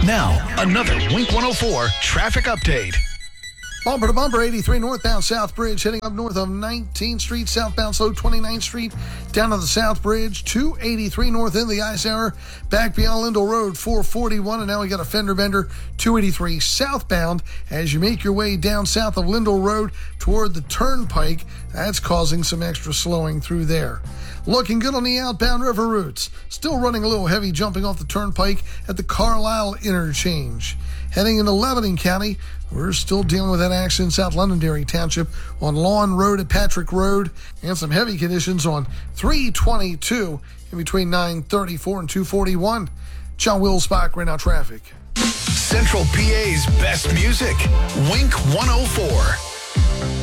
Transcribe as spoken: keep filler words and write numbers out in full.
Now, another Wink one oh four traffic update. Bumper to bumper, eighty-three northbound South Bridge, heading up north of nineteenth Street, southbound slow twenty-ninth Street, down to the South Bridge, two eighty-three north in the ice hour, back beyond Lindell Road, four forty-one, and now we got a fender bender, two eighty-three southbound, as you make your way down south of Lindell Road toward the Turnpike. That's causing some extra slowing through there. Looking good on the outbound river routes. Still running a little heavy jumping off the Turnpike at the Carlisle interchange. Heading into Lebanon County, we're still dealing with that accident in South Londonderry Township on Lawn Road at Patrick Road, and some heavy conditions on three twenty-two in between nine thirty-four and two forty-one. John Wilsbach, right now traffic. Central P A's best music. Wink one oh four.